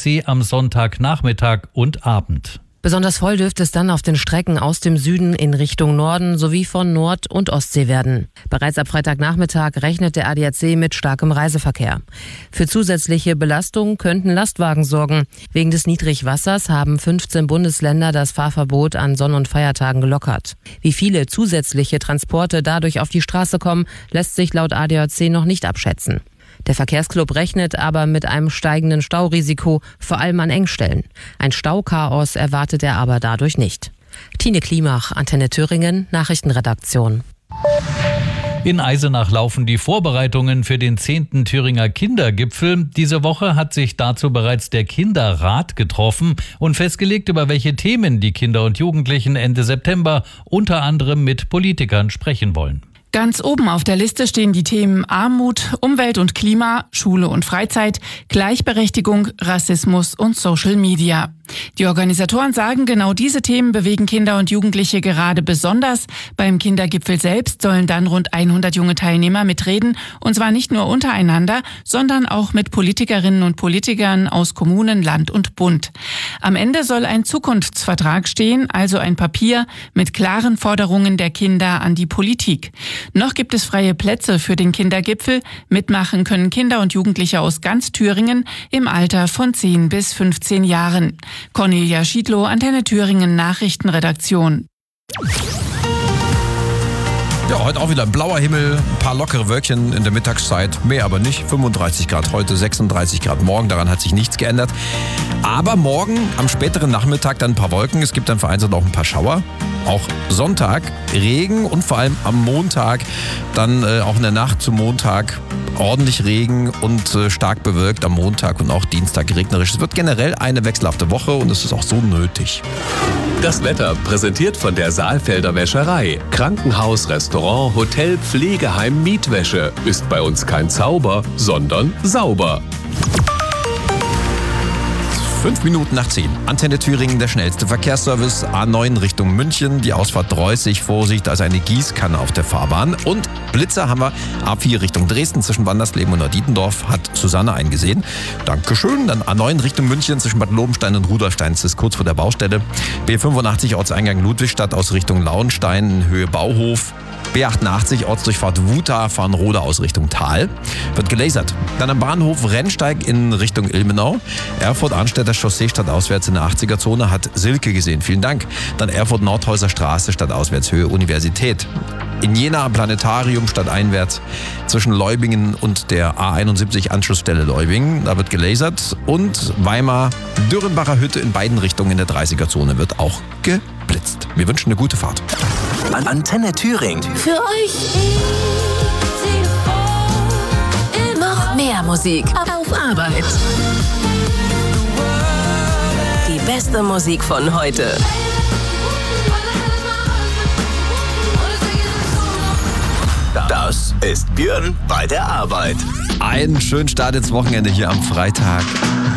ADAC am Sonntagnachmittag und Abend. Besonders voll dürfte es dann auf den Strecken aus dem Süden in Richtung Norden sowie von Nord- und Ostsee werden. Bereits ab Freitagnachmittag rechnet der ADAC mit starkem Reiseverkehr. Für zusätzliche Belastung könnten Lastwagen sorgen. Wegen des Niedrigwassers haben 15 Bundesländer das Fahrverbot an Sonn- und Feiertagen gelockert. Wie viele zusätzliche Transporte dadurch auf die Straße kommen, lässt sich laut ADAC noch nicht abschätzen. Der Verkehrsclub rechnet aber mit einem steigenden Staurisiko, vor allem an Engstellen. Ein Stauchaos erwartet er aber dadurch nicht. Tine Klimach, Antenne Thüringen, Nachrichtenredaktion. In Eisenach laufen die Vorbereitungen für den 10. Thüringer Kindergipfel. Diese Woche hat sich dazu bereits der Kinderrat getroffen und festgelegt, über welche Themen die Kinder und Jugendlichen Ende September unter anderem mit Politikern sprechen wollen. Ganz oben auf der Liste stehen die Themen Armut, Umwelt und Klima, Schule und Freizeit, Gleichberechtigung, Rassismus und Social Media. Die Organisatoren sagen, genau diese Themen bewegen Kinder und Jugendliche gerade besonders. Beim Kindergipfel selbst sollen dann rund 100 junge Teilnehmer mitreden, und zwar nicht nur untereinander, sondern auch mit Politikerinnen und Politikern aus Kommunen, Land und Bund. Am Ende soll ein Zukunftsvertrag stehen, also ein Papier mit klaren Forderungen der Kinder an die Politik. Noch gibt es freie Plätze für den Kindergipfel. Mitmachen können Kinder und Jugendliche aus ganz Thüringen im Alter von 10 bis 15 Jahren. Cornelia Schiedlow, Antenne Thüringen Nachrichtenredaktion. Ja, heute auch wieder ein blauer Himmel, ein paar lockere Wölkchen in der Mittagszeit, mehr aber nicht. 35 Grad heute, 36 Grad morgen, daran hat sich nichts geändert. Aber morgen am späteren Nachmittag dann ein paar Wolken, es gibt dann vereinzelt auch ein paar Schauer. Auch Sonntag Regen und vor allem am Montag dann auch in der Nacht zum Montag ordentlich Regen und stark bewölkt am Montag und auch Dienstag regnerisch. Es wird generell eine wechselhafte Woche und es ist auch so nötig. Das Wetter präsentiert von der Saalfelder Wäscherei. Krankenhaus, Restaurant, Hotel, Pflegeheim, Mietwäsche. Ist bei uns kein Zauber, sondern sauber. 5 Minuten nach 10. Antenne Thüringen, der schnellste Verkehrsservice. A9 Richtung München, die Ausfahrt Dreußig. Vorsicht, also eine Gießkanne auf der Fahrbahn. Und Blitzer haben wir. A4 Richtung Dresden zwischen Wandersleben und Neudietendorf hat Susanne eingesehen. Dankeschön. Dann A9 Richtung München zwischen Bad Lobenstein und Rudolfstein. Das ist kurz vor der Baustelle. B85 Ortseingang Ludwigstadt aus Richtung Lauenstein, Höhe Bauhof. B88 Ortsdurchfahrt Wuta, Farnrode aus Richtung Tal. Wird gelasert. Dann am Bahnhof Rennsteig in Richtung Ilmenau. Erfurt-Arnstädter Chaussee stadtauswärts in der 80er-Zone hat Silke gesehen. Vielen Dank. Dann Erfurt-Nordhäuser Straße stadtauswärts Höhe Universität. In Jena Planetarium stadteinwärts zwischen Leubingen und der A71 Anschlussstelle Leubingen. Da wird gelasert. Und Weimar Dürrenbacher Hütte in beiden Richtungen in der 30er-Zone wird auch geblitzt. Wir wünschen eine gute Fahrt. Antenne Thüringen. Für euch noch mehr Musik auf Arbeit. Die beste Musik von heute. Das ist Björn bei der Arbeit. Einen schönen Start ins Wochenende hier am Freitag.